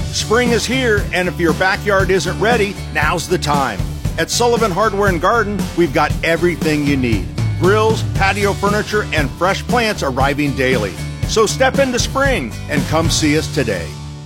Spring is here, and if your backyard isn't ready, now's the time. At Sullivan Hardware and Garden, we've got everything you need. Grills, patio furniture, and fresh plants arriving daily. So step into spring and come see us today.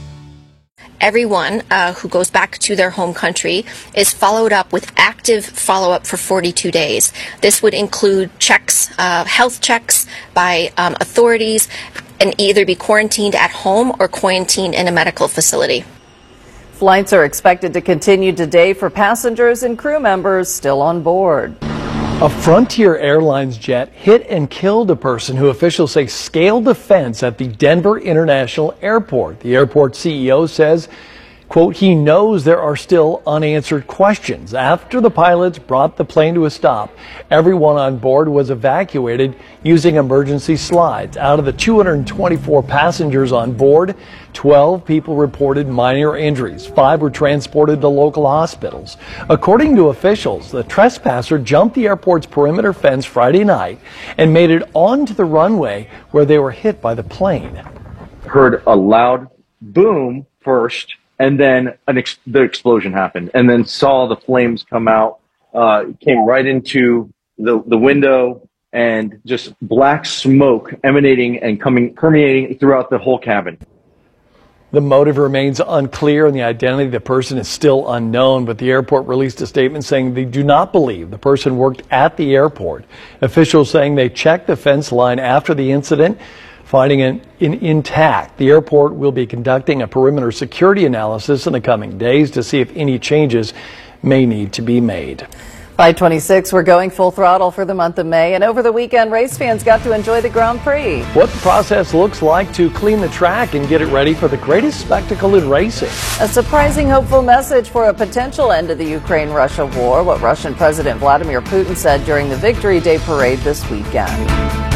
Everyone who goes back to their home country is followed up with active follow-up for 42 days. This would include checks, health checks by authorities, and either be quarantined at home or quarantined in a medical facility. Flights are expected to continue today for passengers and crew members still on board. A Frontier Airlines jet hit and killed a person who officials say scaled the fence at the Denver International Airport. The airport CEO says, quote, he knows there are still unanswered questions. After the pilots brought the plane to a stop, everyone on board was evacuated using emergency slides. Out of the 224 passengers on board, 12 people reported minor injuries. 5 were transported to local hospitals. According to officials, the trespasser jumped the airport's perimeter fence Friday night and made it onto the runway where they were hit by the plane. Heard a loud boom first, and then the explosion happened, and then saw the flames come out, came right into the window, and just black smoke emanating and permeating throughout the whole cabin. The motive remains unclear and the identity of the person is still unknown, but the airport released a statement saying they do not believe the person worked at the airport. Officials saying they checked the fence line after the incident, finding it intact. The airport will be conducting a perimeter security analysis in the coming days to see if any changes may need to be made. By 26, we're going full throttle for the month of May, and over the weekend, race fans got to enjoy the Grand Prix. What the process looks like to clean the track and get it ready for the greatest spectacle in racing. A surprising, hopeful message for a potential end to the Ukraine-Russia war, what Russian President Vladimir Putin said during the Victory Day parade this weekend.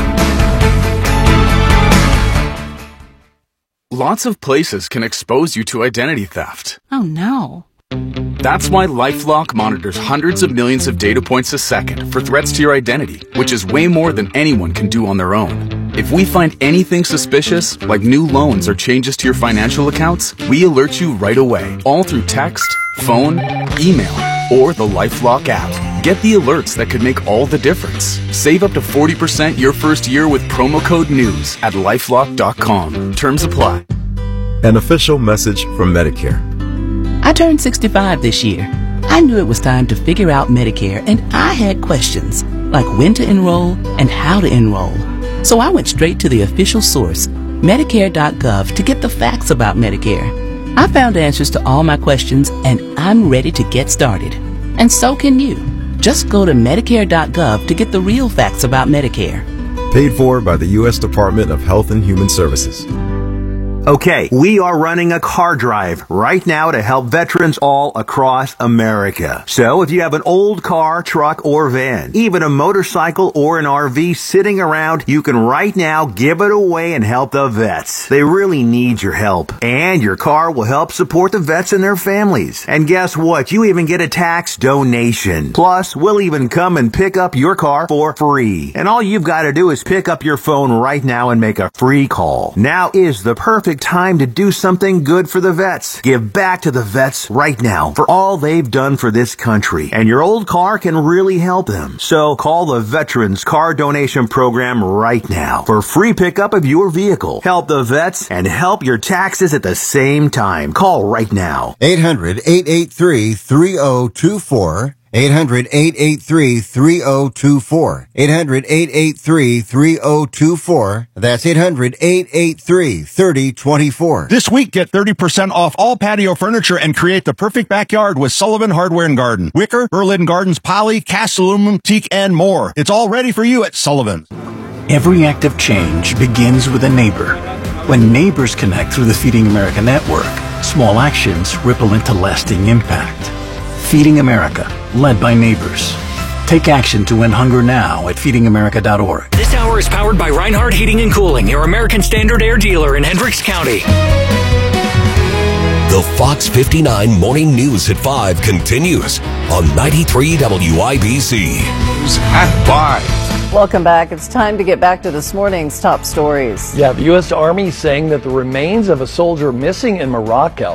Lots of places can expose you to identity theft. Oh no. That's why LifeLock monitors hundreds of millions of data points a second for threats to your identity, which is way more than anyone can do on their own. If we find anything suspicious, like new loans or changes to your financial accounts, we alert you right away, all through text, phone, email, or the LifeLock app. Get the alerts that could make all the difference. Save up to 40% your first year with promo code NEWS at LifeLock.com. Terms apply. An official message from Medicare. I turned 65 this year. I knew it was time to figure out Medicare, and I had questions, like when to enroll and how to enroll. So I went straight to the official source, Medicare.gov, to get the facts about Medicare. I found answers to all my questions, and I'm ready to get started. And so can you. Just go to Medicare.gov to get the real facts about Medicare. Paid for by the U.S. Department of Health and Human Services. Okay, we are running a car drive right now to help veterans all across America. So if you have an old car, truck, or van, even a motorcycle or an RV sitting around, you can right now give it away and help the vets. They really need your help. And your car will help support the vets and their families. And guess what? You even get a tax donation. Plus, we'll even come and pick up your car for free. And all you've got to do is pick up your phone right now and make a free call. Now is the perfect time to do something good for the vets. Give back to the vets right now for all they've done for this country. And your old car can really help them. So call the Veterans Car Donation Program right now for free pickup of your vehicle. Help the vets and help your taxes at the same time. Call right now. 800-883-3024. 800-883-3024. 800-883-3024. That's 800-883-3024. This week, get 30% off all patio furniture and create the perfect backyard with Sullivan Hardware and Garden. Wicker, Berlin Gardens, poly, cast aluminum, teak, and more. It's all ready for you at Sullivan. Every act of change begins with a neighbor. When neighbors connect through the Feeding America network, small actions ripple into lasting impact. Feeding America, led by neighbors. Take action to end hunger now at feedingamerica.org. This hour is powered by Reinhardt Heating and Cooling, your American Standard Air dealer in Hendricks County. The Fox 59 Morning News at 5 continues on 93 WIBC. News at 5. Welcome back. It's time to get back to this morning's top stories. Yeah, the U.S. Army saying that the remains of a soldier missing in Morocco